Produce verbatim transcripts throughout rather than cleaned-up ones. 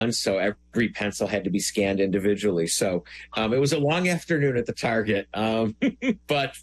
so every pencil had to be scanned individually. So um, it was a long afternoon at the Target, um, but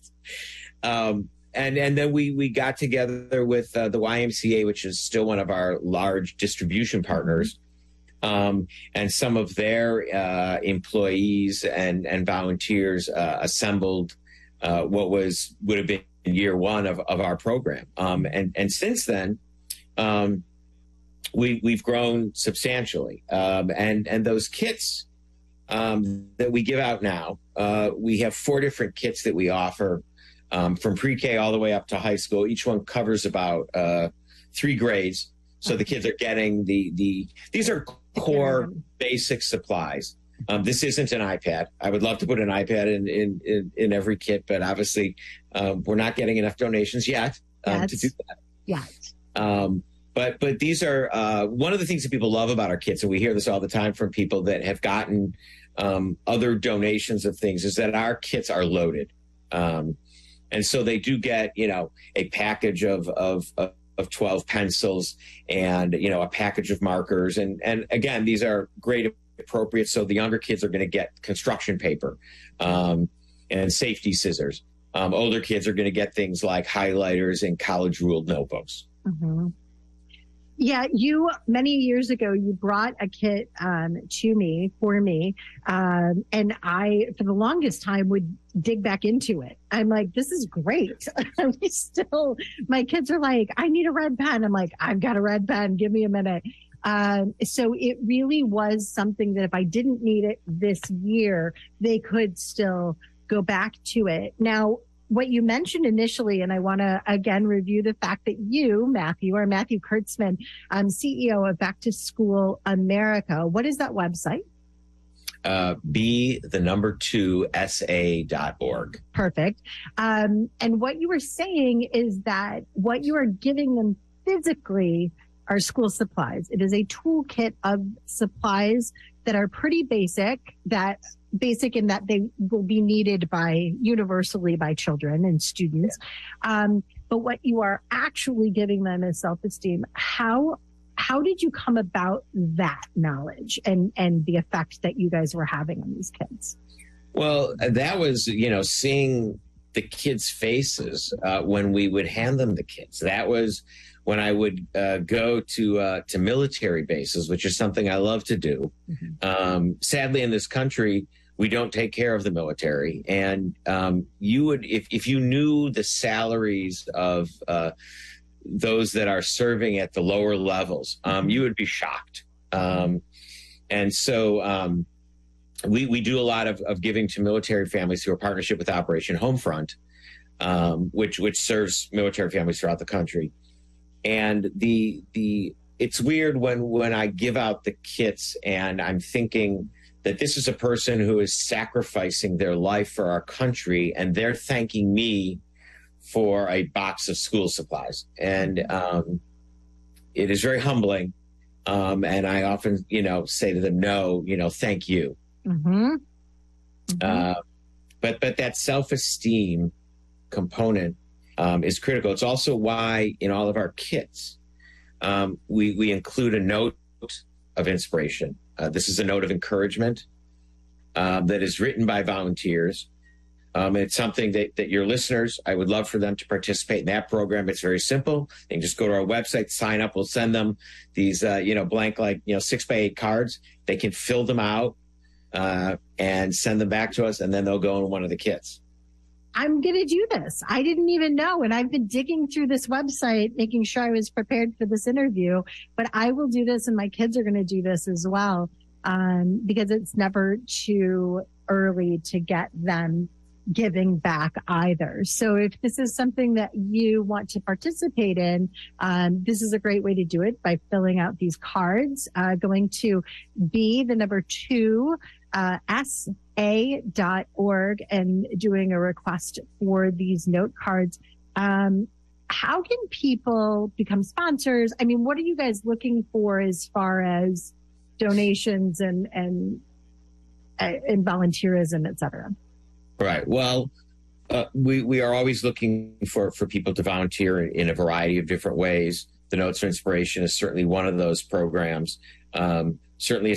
um, and and then we we got together with uh, the Y M C A, which is still one of our large distribution partners, um, and some of their uh, employees and and volunteers uh, assembled uh, what was would have been year one of, of our program, um, and and since then. Um, We, we've grown substantially. Um, and, and those kits um, that we give out now, uh, we have four different kits that we offer um, from pre-K all the way up to high school. Each one covers about uh, three grades. So the kids are getting the, the these are core basic supplies. Um, this isn't an iPad. I would love to put an iPad in, in, in, in every kit, but obviously um, we're not getting enough donations yet um, to do that. Yet. Um, But but these are uh, one of the things that people love about our kits, and we hear this all the time from people that have gotten um, other donations of things, is that our kits are loaded. Um, and so they do get, you know, a package of, of, of twelve pencils and, you know, a package of markers. And, and again, these are grade appropriate. So the younger kids are going to get construction paper um, and safety scissors. Um, older kids are going to get things like highlighters and college ruled notebooks. Mm-hmm. Yeah, you, many years ago, you brought a kit um, to me, for me, um, and I, for the longest time, would dig back into it. I'm like, this is great. we still, my kids are like, I need a red pen. I'm like, I've got a red pen. Give me a minute. Um, so it really was something that if I didn't need it this year, they could still go back to it. Now, what you mentioned initially, and I want to again review the fact that you, Matthew, are Matthew Kurtzman, um, C E O of Back to School America. What is that website? Uh, be the number two S A dot org. Perfect. Um, and what you were saying is that what you are giving them physically are school supplies. It is a toolkit of supplies that are pretty basic, that basic in that they will be needed by universally by children and students. Yeah. Um, but what you are actually giving them is self-esteem. How, how did you come about that knowledge and, and the effect that you guys were having on these kids? Well, that was, you know, seeing the kids' faces uh, when we would hand them the kits. That was when I would uh, go to uh, to military bases, which is something I love to do. Mm-hmm. Um, sadly, in this country, we don't take care of the military. And um, you would, if, if you knew the salaries of uh, those that are serving at the lower levels, um, you would be shocked. Um, and so um, we, we do a lot of, of giving to military families through a partnership with Operation Homefront, um, which, which serves military families throughout the country. And the, the, it's weird when, when I give out the kits and I'm thinking that this is a person who is sacrificing their life for our country, and they're thanking me for a box of school supplies. And um, it is very humbling. Um, and I often, you know, say to them, no, you know, thank you. Mm-hmm. Mm-hmm. Uh, but, but that self-esteem component um, is critical. It's also why in all of our kits, um, we, we include a note of inspiration. Uh, this is a note of encouragement um, that is written by volunteers. Um, it's something that, that your listeners, I would love for them to participate in that program. It's very simple. They can just go to our website, sign up. We'll send them these, uh, you know, blank, like, you know, six by eight cards. They can fill them out uh, and send them back to us, and then they'll go in one of the kits. I'm going to do this. I didn't even know. And I've been digging through this website, making sure I was prepared for this interview. But I will do this, and my kids are going to do this as well, um, because it's never too early to get them giving back either. So if this is something that you want to participate in, um, this is a great way to do it by filling out these cards, uh, going to be the number two, uh, S A dot org and doing a request for these note cards. Um, how can people become sponsors? I mean, what are you guys looking for as far as donations and, and, uh, and volunteerism, et cetera? Right. Well, uh, we, we are always looking for, for people to volunteer in, in a variety of different ways. The Notes for Inspiration is certainly one of those programs. Um, certainly